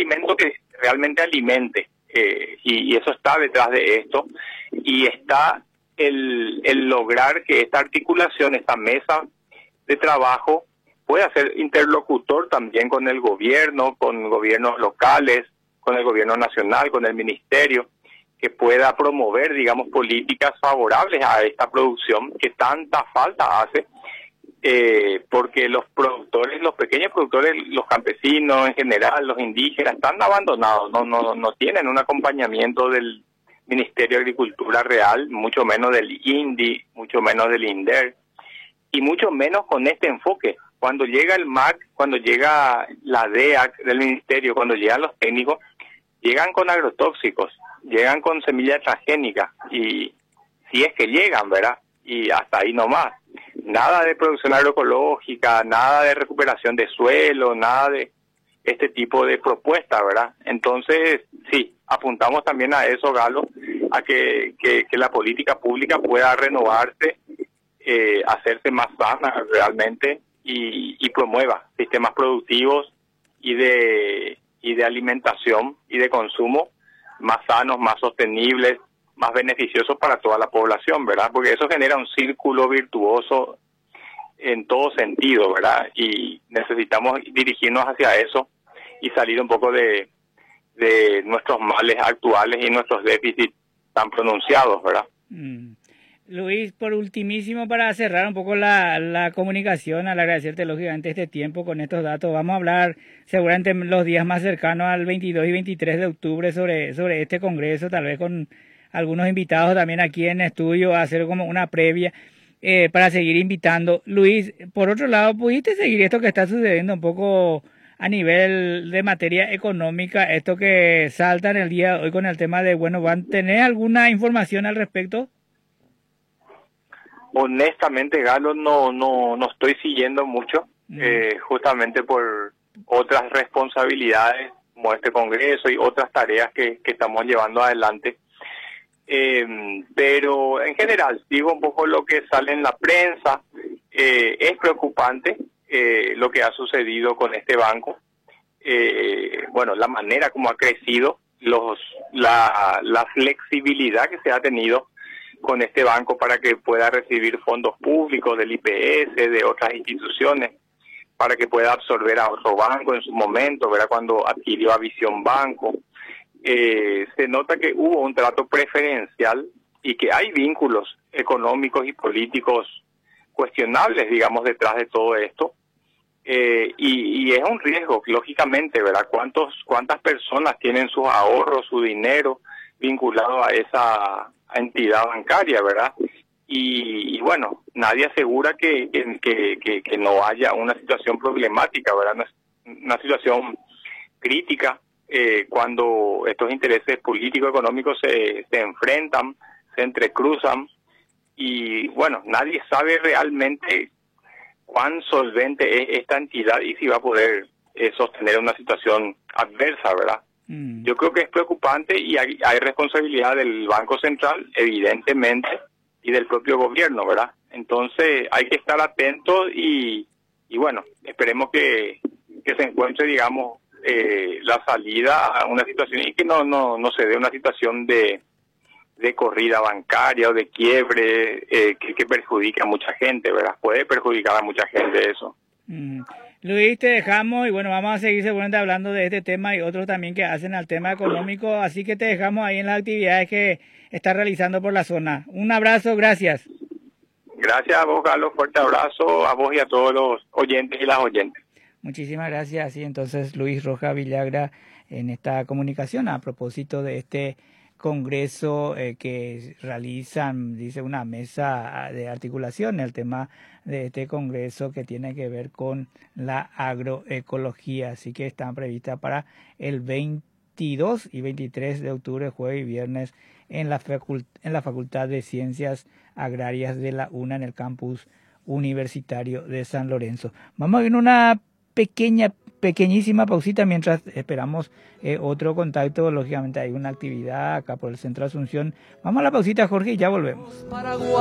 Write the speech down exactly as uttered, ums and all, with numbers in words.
alimento que realmente alimente, eh, y, y eso está detrás de esto, y está el, el lograr que esta articulación, esta mesa de trabajo, pueda ser interlocutor también con el gobierno, con gobiernos locales, con el gobierno nacional, con el ministerio, que pueda promover, digamos, políticas favorables a esta producción que tanta falta hace, eh, porque los productores, los pequeños productores, los campesinos en general, los indígenas, están abandonados, no, no, no tienen un acompañamiento del Ministerio de Agricultura real, mucho menos del INDI, mucho menos del INDER, y mucho menos con este enfoque. Cuando llega el M A C, cuando llega la D E A C del Ministerio, cuando llegan los técnicos, llegan con agrotóxicos, llegan con semillas transgénicas, y si es que llegan, ¿verdad? Y hasta ahí nomás. Nada de producción agroecológica, nada de recuperación de suelo, nada de este tipo de propuestas, ¿verdad? Entonces, sí, apuntamos también a eso, Galo, a que, que, que la política pública pueda renovarse, eh, hacerse más sana realmente, y, y promueva sistemas productivos y de y de alimentación y de consumo más sanos, más sostenibles, más beneficiosos para toda la población, ¿verdad? Porque eso genera un círculo virtuoso en todo sentido, ¿verdad? Y necesitamos dirigirnos hacia eso y salir un poco de, de nuestros males actuales y nuestros déficits tan pronunciados, ¿verdad? Mm. Luis, por ultimísimo, para cerrar un poco la, la comunicación, al agradecerte lógicamente este tiempo con estos datos, vamos a hablar seguramente en los días más cercanos al veintidós y veintitrés de octubre sobre, sobre este congreso, tal vez con algunos invitados también aquí en estudio, a hacer como una previa eh, para seguir invitando. Luis, por otro lado, ¿pudiste seguir esto que está sucediendo un poco a nivel de materia económica, esto que salta en el día de hoy con el tema de, bueno, ¿van a tener alguna información al respecto? Honestamente, Galo, no no no estoy siguiendo mucho, mm. eh, justamente por otras responsabilidades como este congreso y otras tareas que, que estamos llevando adelante. Eh, pero en general, digo un poco lo que sale en la prensa. Eh, es preocupante eh, lo que ha sucedido con este banco. Eh, bueno, la manera como ha crecido, los la, la flexibilidad que se ha tenido con este banco para que pueda recibir fondos públicos del I P S, de otras instituciones, para que pueda absorber a otro banco en su momento, ¿verdad? Cuando adquirió a Visión Banco. Eh, se nota que hubo un trato preferencial y que hay vínculos económicos y políticos cuestionables, digamos, detrás de todo esto. Eh, y, y es un riesgo, lógicamente, ¿verdad? ¿Cuántos, cuántas personas tienen sus ahorros, su dinero vinculado a esa entidad bancaria, ¿verdad? Y, y bueno, nadie asegura que, que, que, que no haya una situación problemática, ¿verdad? Una, una situación crítica eh, cuando estos intereses políticos económicos se, se enfrentan, se entrecruzan, y bueno, nadie sabe realmente cuán solvente es esta entidad y si va a poder eh, sostener una situación adversa, ¿verdad? Mm. Yo creo que es preocupante y hay, hay responsabilidad del Banco Central, evidentemente, y del propio gobierno, ¿verdad? Entonces hay que estar atentos y, y bueno, esperemos que, que se encuentre, digamos, eh, la salida a una situación y que no no no se dé una situación de, de corrida bancaria o de quiebre eh, que, que perjudique a mucha gente, ¿verdad? Puede perjudicar a mucha gente eso. Mm. Luis, te dejamos y bueno, vamos a seguir seguramente hablando de este tema y otros también que hacen al tema económico, así que te dejamos ahí en las actividades que estás realizando por la zona. Un abrazo, gracias. Gracias a vos, Carlos, fuerte abrazo a vos y a todos los oyentes y las oyentes. Muchísimas gracias. Así entonces Luis Rojas Villagra en esta comunicación a propósito de este congreso eh, que realizan, dice, una mesa de articulación, el tema de este congreso que tiene que ver con la agroecología, así que están previstas para el veintidós y veintitrés de octubre, jueves y viernes en la, facult en la Facultad de Ciencias Agrarias de la UNA en el campus universitario de San Lorenzo. Vamos a ver una pequeña pequeñísima pausita mientras esperamos eh, otro contacto. Lógicamente hay una actividad acá por el Centro Asunción. Vamos a la pausita, Jorge, y ya volvemos.